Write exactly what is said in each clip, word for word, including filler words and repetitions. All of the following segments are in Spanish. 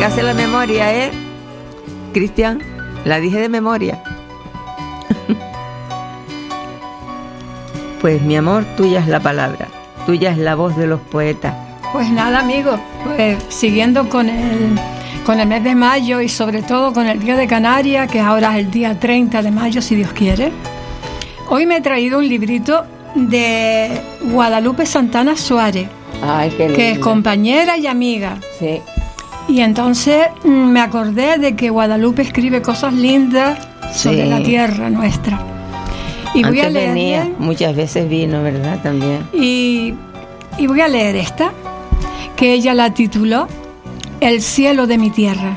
que hace la memoria, ¿eh? Cristian, la dije de memoria. Pues mi amor, tuya es la palabra, tuya es la voz de los poetas. Pues nada, amigos, pues siguiendo con el, con el mes de mayo y sobre todo con el Día de Canarias, que ahora es el día treinta de mayo, si Dios quiere. Hoy me he traído un librito de Guadalupe Santana Suárez. Ay, qué lindo. Que es compañera y amiga. Sí. Y entonces me acordé de que Guadalupe escribe cosas lindas sobre sí. la tierra nuestra. Y voy Antes a leer. venía, muchas veces vino, ¿verdad? También. Y, y voy a leer esta, que ella la tituló El cielo de mi tierra.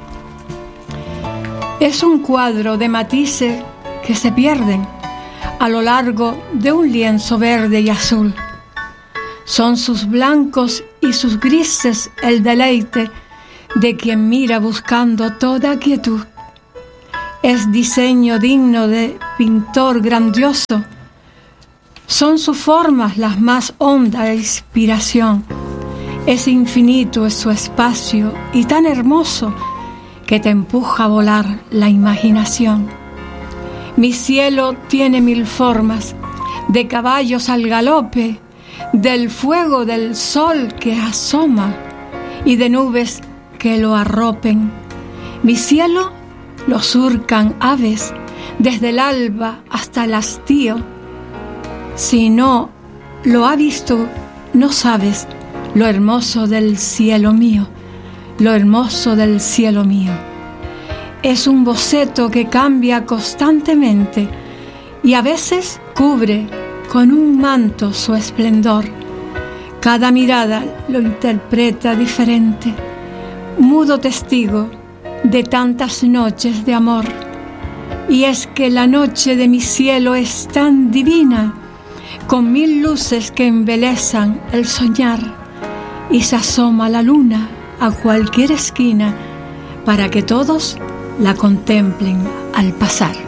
Es un cuadro de matices que se pierden a lo largo de un lienzo verde y azul. Son sus blancos y sus grises el deleite de quien mira buscando toda quietud. Es diseño digno de pintor grandioso. Son sus formas las más honda inspiración. Es infinito es su espacio y tan hermoso que te empuja a volar la imaginación. Mi cielo tiene mil formas, de caballos al galope, del fuego del sol que asoma y de nubes que lo arropen. Mi cielo lo surcan aves desde el alba hasta el hastío. Si no lo ha visto, no sabes lo hermoso del cielo mío, lo hermoso del cielo mío. Es un boceto que cambia constantemente y a veces cubre con un manto su esplendor. Cada mirada lo interpreta diferente, mudo testigo de tantas noches de amor. Y es que la noche de mi cielo es tan divina, con mil luces que embelezan el soñar, y se asoma la luna a cualquier esquina para que todos la contemplen al pasar.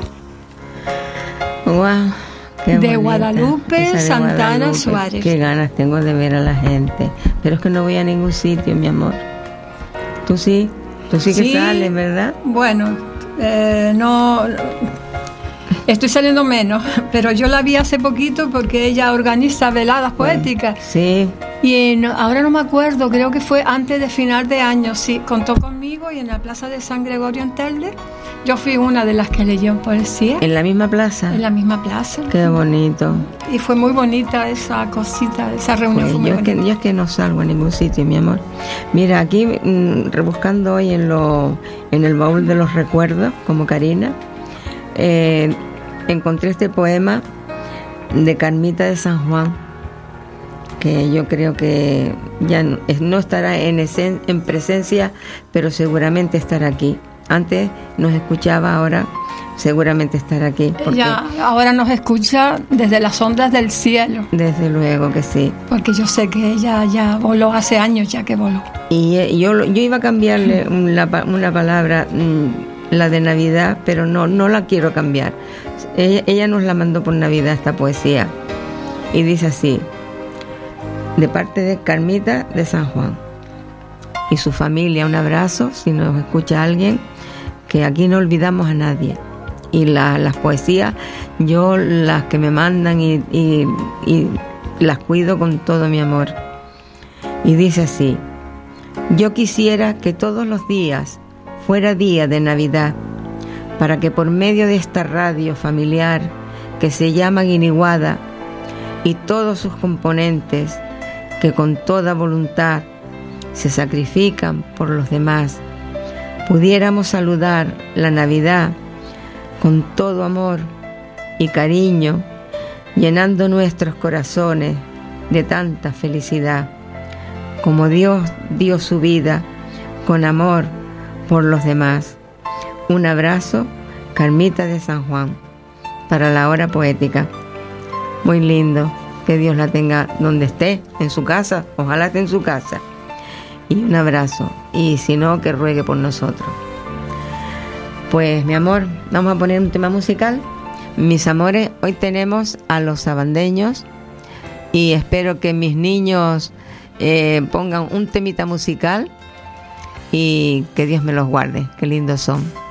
Wow. Qué de bonita. Guadalupe Esa de Santana Guadalupe. Suárez. Qué ganas tengo de ver a la gente. Pero es que no voy a ningún sitio, mi amor. Tú sí, tú sí que Sí, sales, ¿verdad? Bueno, eh, no... Estoy saliendo menos, pero yo la vi hace poquito porque ella organiza veladas poéticas. Sí. Y no, ahora no me acuerdo, creo que fue antes de final de año, sí, contó conmigo y en la plaza de San Gregorio en Telde, yo fui una de las que leyó poesía. ¿En la misma plaza? En la misma plaza. Qué bonito. Y fue muy bonita esa cosita, esa reunión Pues fue muy yo, es que, bonita. yo es que no salgo a ningún sitio, mi amor. Mira, aquí mm, rebuscando hoy en, lo, en el baúl de los recuerdos, como Karina, eh, encontré este poema de Carmita de San Juan, que yo creo que ya no, no estará en, esen, en presencia, pero seguramente estará aquí. Antes nos escuchaba, ahora seguramente estará aquí. Porque Ella ahora nos escucha desde las ondas del cielo. Desde luego que sí. Porque yo sé que ella ya voló hace años, ya que voló. Y eh, yo, yo iba a cambiarle una, una palabra, mmm, la de Navidad, pero no, no la quiero cambiar. Ella, ella nos la mandó por Navidad, esta poesía. Y dice así: de parte de Carmita de San Juan y su familia, un abrazo, si nos escucha alguien, que aquí no olvidamos a nadie. Y la, las poesías, yo las que me mandan y, y, y las cuido con todo mi amor. Y dice así: yo quisiera que todos los días fuera día de Navidad, para que por medio de esta radio familiar que se llama Guiniguada y todos sus componentes que con toda voluntad se sacrifican por los demás, pudiéramos saludar la Navidad con todo amor y cariño, llenando nuestros corazones de tanta felicidad, como Dios dio su vida con amor por los demás. Un abrazo, Carmita de San Juan, para la hora poética. Muy lindo, que Dios la tenga donde esté, en su casa, ojalá esté en su casa. Y un abrazo, y si no, que ruegue por nosotros. Pues mi amor, vamos a poner un tema musical. Mis amores, hoy tenemos a los sabandeños y espero que mis niños eh, pongan un temita musical y que Dios me los guarde. Qué lindos son.